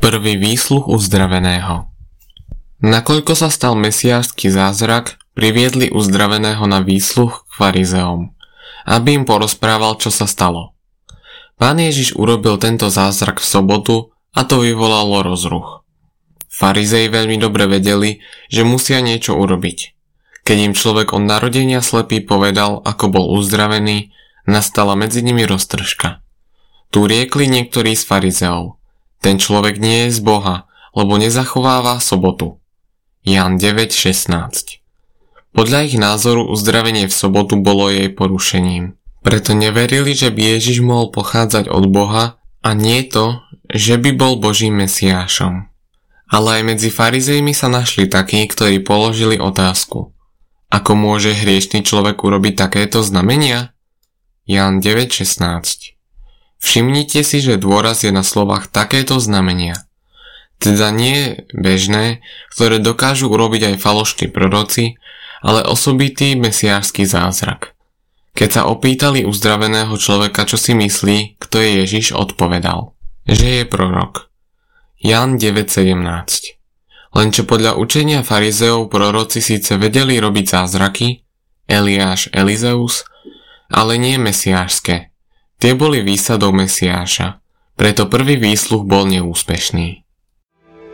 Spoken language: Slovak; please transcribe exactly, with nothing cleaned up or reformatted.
Prvý výsluch uzdraveného. Nakoľko sa stal mesiášsky zázrak, priviedli uzdraveného na výsluch k farizeom, aby im porozprával, čo sa stalo. Pán Ježiš urobil tento zázrak v sobotu a to vyvolalo rozruch. Farizei veľmi dobre vedeli, že musia niečo urobiť. Keď im človek od narodenia slepý povedal, ako bol uzdravený, nastala medzi nimi roztržka. Tu riekli niektorí z farizeov: ten človek nie je z Boha, lebo nezachováva sobotu. Ján deväť šestnásť. Podľa ich názoru uzdravenie v sobotu bolo jej porušením. Preto neverili, že by Ježiš mohol pochádzať od Boha a nie to, že by bol Božím mesiášom. Ale aj medzi farizejmi sa našli takí, ktorí položili otázku: ako môže hriešny človek urobiť takéto znamenia? Ján deväť šestnásť. Všimnite si, že dôraz je na slovách takéto znamenia. Teda nie bežné, ktoré dokážu urobiť aj falošní proroci, ale osobitý mesiášsky zázrak. Keď sa opýtali uzdraveného človeka, čo si myslí, kto je Ježiš, odpovedal, že je prorok. Ján deväť sedemnásť. Lenže podľa učenia farizeov proroci síce vedeli robiť zázraky, Eliáš, Elizeus, ale nie mesiášske. Tie boli výsadou mesiáša, preto prvý výsluch bol neúspešný.